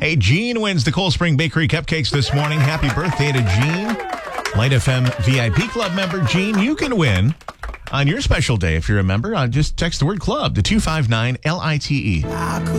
Hey, Gene wins the Cold Spring Bakery cupcakes this morning. Happy birthday to Gene. Light FM VIP Club member Gene, you can win on your special day if you're a member. Just text the word club to 259-LITE.